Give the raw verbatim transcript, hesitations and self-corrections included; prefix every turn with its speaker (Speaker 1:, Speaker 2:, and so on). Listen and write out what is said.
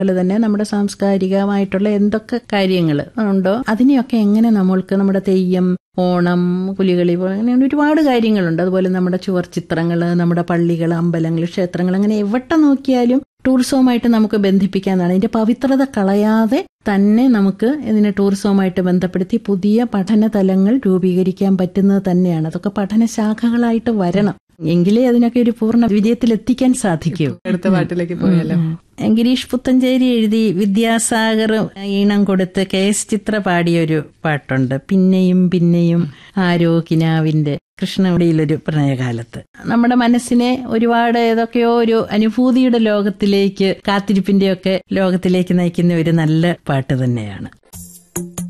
Speaker 1: അതുപോലെ തന്നെ നമ്മുടെ സാംസ്കാരികമായിട്ടുള്ള എന്തൊക്കെ കാര്യങ്ങൾ ഉണ്ടോ അതിനെയൊക്കെ എങ്ങനെ നമ്മൾക്ക് നമ്മുടെ തെയ്യം, ഓണം, പുലികളി, അങ്ങനെ ഒരുപാട് കാര്യങ്ങളുണ്ട്. അതുപോലെ നമ്മുടെ ചുവർ ചിത്രങ്ങൾ, നമ്മുടെ പള്ളികൾ, അമ്പലങ്ങൾ, ക്ഷേത്രങ്ങൾ, അങ്ങനെ എവിടെ നോക്കിയാലും ടൂറിസവുമായിട്ട് നമുക്ക് ബന്ധിപ്പിക്കാനാണ്. ഇതിന്റെ പവിത്രത കളയാതെ തന്നെ നമുക്ക് ഇതിനെ ടൂറിസവുമായിട്ട് ബന്ധപ്പെടുത്തി പുതിയ പഠന തലങ്ങൾ രൂപീകരിക്കാൻ പറ്റുന്നത് തന്നെയാണ്. അതൊക്കെ പഠന ശാഖകളായിട്ട് വരണം, എങ്കിലേ അതിനൊക്കെ ഒരു പൂർണ്ണ വിജയത്തിലെത്തിക്കാൻ സാധിക്കൂ.
Speaker 2: അടുത്ത പാട്ടിലേക്ക് പോയാലോ?
Speaker 1: ഗിരീഷ് പുത്തഞ്ചേരി എഴുതി വിദ്യാസാഗർ ഈണം കൊടുത്ത് കെ എസ് ചിത്ര പാടിയൊരു പാട്ടുണ്ട്, പിന്നെയും പിന്നെയും ആരോ കിനാവിന്റെ കൃഷ്ണവിടിയിലൊരു പ്രണയകാലത്ത്. നമ്മുടെ മനസ്സിനെ ഒരുപാട് ഏതൊക്കെയോ ഒരു അനുഭൂതിയുടെ ലോകത്തിലേക്ക്, കാത്തിരിപ്പിന്റെയൊക്കെ ലോകത്തിലേക്ക് നയിക്കുന്ന ഒരു നല്ല പാട്ട് തന്നെയാണ്.